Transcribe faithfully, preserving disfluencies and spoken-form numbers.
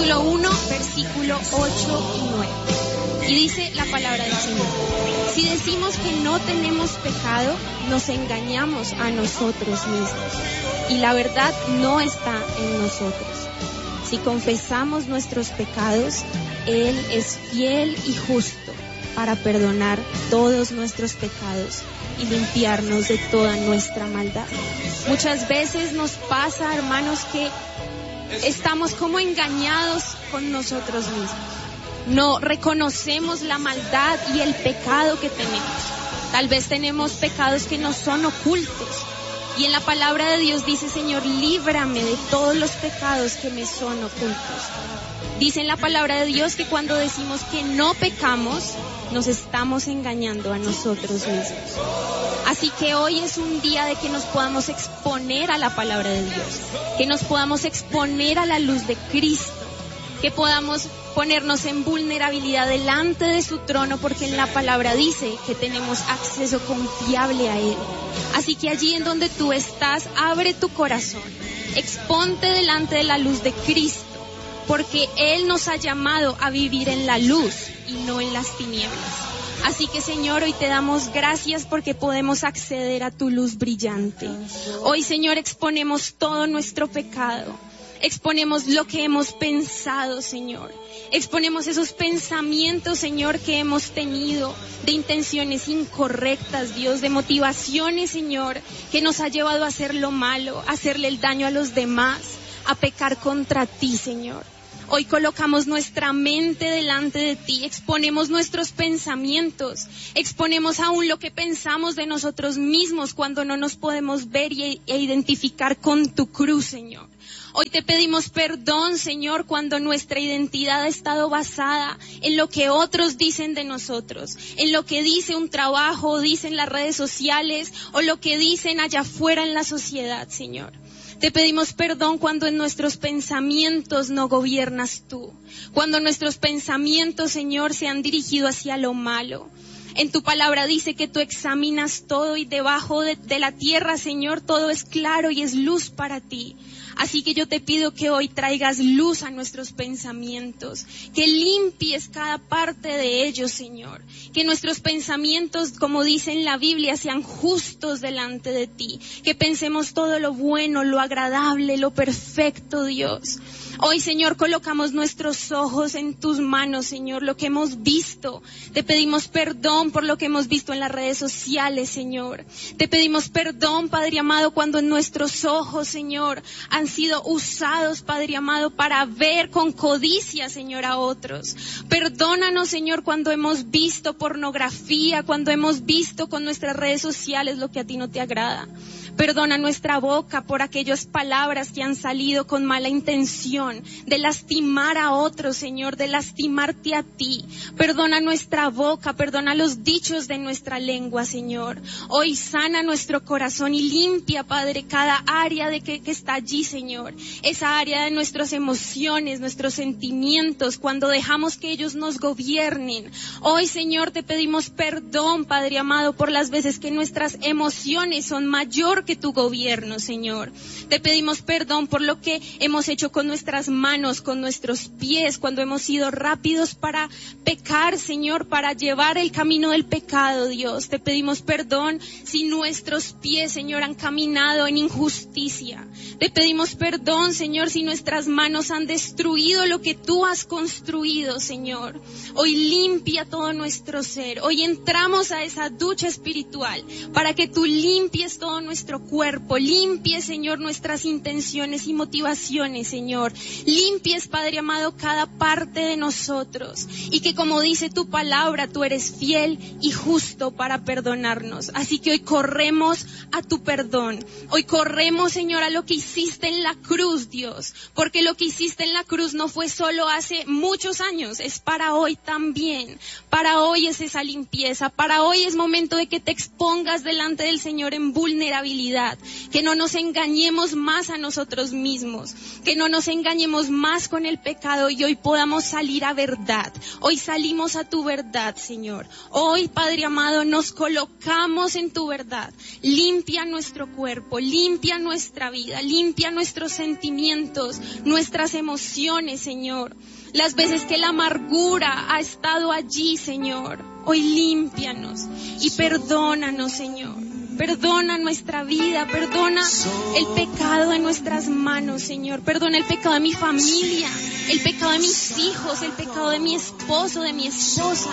capítulo uno, versículo ocho y nueve. Y dice la palabra del Señor: si decimos que no tenemos pecado, nos engañamos a nosotros mismos, y la verdad no está en nosotros. Si confesamos nuestros pecados, Él es fiel y justo para perdonar todos nuestros pecados y limpiarnos de toda nuestra maldad. Muchas veces nos pasa, hermanos, que estamos como engañados con nosotros mismos. No reconocemos la maldad y el pecado que tenemos. Tal vez tenemos pecados que no son ocultos. Y en la palabra de Dios dice: Señor, líbrame de todos los pecados que me son ocultos. Dice en la palabra de Dios que cuando decimos que no pecamos, nos estamos engañando a nosotros mismos. Así que hoy es un día de que nos podamos exponer a la palabra de Dios, que nos podamos exponer a la luz de Cristo, que podamos ponernos en vulnerabilidad delante de su trono, porque en la palabra dice que tenemos acceso confiable a Él. Así que allí en donde tú estás, abre tu corazón, exponte delante de la luz de Cristo, porque Él nos ha llamado a vivir en la luz y no en las tinieblas. Así que, Señor, hoy te damos gracias porque podemos acceder a tu luz brillante. Hoy, Señor, exponemos todo nuestro pecado. Exponemos lo que hemos pensado, Señor. Exponemos esos pensamientos, Señor, que hemos tenido de intenciones incorrectas, Dios, de motivaciones, Señor, que nos ha llevado a hacer lo malo, a hacerle el daño a los demás, a pecar contra ti, Señor. Hoy colocamos nuestra mente delante de ti, exponemos nuestros pensamientos, exponemos aún lo que pensamos de nosotros mismos cuando no nos podemos ver y, e identificar con tu cruz, Señor. Hoy te pedimos perdón, Señor, cuando nuestra identidad ha estado basada en lo que otros dicen de nosotros, en lo que dice un trabajo, dicen las redes sociales o lo que dicen allá afuera en la sociedad, Señor. Te pedimos perdón cuando en nuestros pensamientos no gobiernas tú, cuando nuestros pensamientos, Señor, se han dirigido hacia lo malo. En tu palabra dice que tú examinas todo y debajo de, de la tierra, Señor, todo es claro y es luz para ti. Así que yo te pido que hoy traigas luz a nuestros pensamientos, que limpies cada parte de ellos, Señor. Que nuestros pensamientos, como dice en la Biblia, sean justos delante de ti. Que pensemos todo lo bueno, lo agradable, lo perfecto, Dios. Hoy, Señor, colocamos nuestros ojos en tus manos, Señor, lo que hemos visto. Te pedimos perdón por lo que hemos visto en las redes sociales, Señor. Te pedimos perdón, Padre amado, cuando nuestros ojos, Señor, han sido usados, Padre amado, para ver con codicia, Señor, a otros. Perdónanos, Señor, cuando hemos visto pornografía, cuando hemos visto con nuestras redes sociales lo que a ti no te agrada. Perdona nuestra boca por aquellas palabras que han salido con mala intención de lastimar a otros, Señor, de lastimarte a ti. Perdona nuestra boca, perdona los dichos de nuestra lengua, Señor. Hoy sana nuestro corazón y limpia, Padre, cada área de que, que está allí, Señor. Esa área de nuestras emociones, nuestros sentimientos, cuando dejamos que ellos nos gobiernen. Hoy, Señor, te pedimos perdón, Padre amado, por las veces que nuestras emociones son mayor que tu gobierno, Señor. Te pedimos perdón por lo que hemos hecho con nuestras manos, con nuestros pies, cuando hemos sido rápidos para pecar, Señor, para llevar el camino del pecado, Dios. Te pedimos perdón si nuestros pies, Señor, han caminado en injusticia. Te pedimos perdón, Señor, si nuestras manos han destruido lo que tú has construido, Señor. Hoy limpia todo nuestro ser. Hoy entramos a esa ducha espiritual para que tú limpies todo nuestro cuerpo, limpies, Señor, nuestras intenciones y motivaciones, Señor. Limpies, Padre amado, cada parte de nosotros, y que, como dice tu palabra, tú eres fiel y justo para perdonarnos. Así que hoy corremos a tu perdón. Hoy corremos, Señor, a lo que hiciste en la cruz, Dios, porque lo que hiciste en la cruz no fue solo hace muchos años, es para hoy también. Para hoy es esa limpieza, para hoy es momento de que te expongas delante del Señor en vulnerabilidad. tranquilidad, que no nos engañemos más a nosotros mismos, que no nos engañemos más con el pecado y hoy podamos salir a verdad. Hoy salimos a tu verdad, Señor. Hoy, Padre amado, nos colocamos en tu verdad. Limpia nuestro cuerpo, limpia nuestra vida, limpia nuestros sentimientos, nuestras emociones, Señor. Las veces que la amargura ha estado allí, Señor, hoy límpianos y perdónanos, Señor. Perdona nuestra vida, perdona el pecado de nuestras manos, Señor. Perdona el pecado de mi familia, el pecado de mis hijos, el pecado de mi esposo, de mi esposa.